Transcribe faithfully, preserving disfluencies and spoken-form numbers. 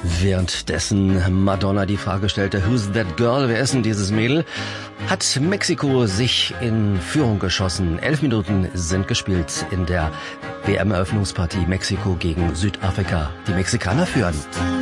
Währenddessen Madonna die Frage stellte, who's that girl, wer ist denn dieses Mädel, hat Mexiko sich in Führung geschossen. Elf Minuten sind gespielt in der W M-Eröffnungspartie Mexiko gegen Südafrika. Die Mexikaner führen.